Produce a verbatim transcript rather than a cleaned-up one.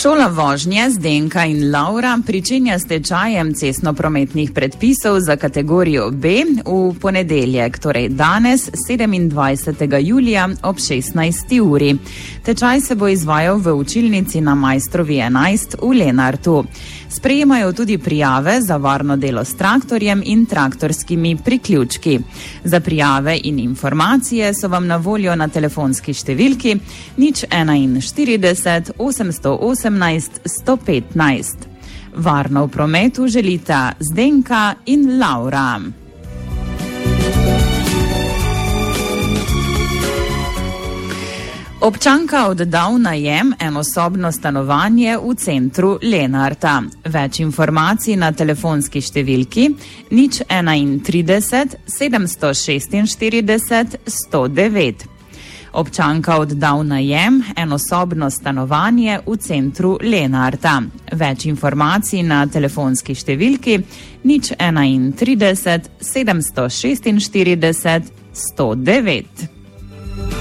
Šola vožnje Zdenka in Laura pričenja s tečajem cestnoprometnih predpisov za kategorijo B v ponedeljek, torej danes, sedemindvajsetega julija ob šestnajsti uri. Tečaj se bo izvajal v učilnici na Majstrovi enajst v Lenartu. Sprejemajo tudi prijave za varno delo s traktorjem in traktorskimi priključki. Za prijave in informacije so vam na voljo na telefonski številki nič enainštirideset osemsto osemnajst sto petnajst. Varno v prometu želita Zdenka in Laura. Občanka odda v najem enosobno stanovanje v centru Lenarta. Več informacij na telefonski številki nič enaintrideset sedemsto šestinštirideset sto devet. Občanka odda v najem enosobno stanovanje v centru Lenarta. Več informacij na telefonski številki nič enaintrideset sedemsto šestinštirideset sto devet.